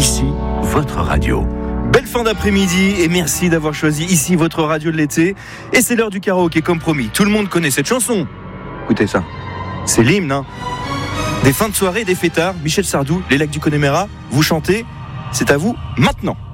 Ici, votre radio. Belle fin d'après-midi et merci d'avoir choisi ici votre radio de l'été. Et c'est l'heure du karaoké comme promis. Tout le monde connaît cette chanson. Écoutez ça. C'est l'hymne, hein. Des fins de soirée, des fêtards, Michel Sardou, les lacs du Connemara, vous chantez. C'est à vous maintenant.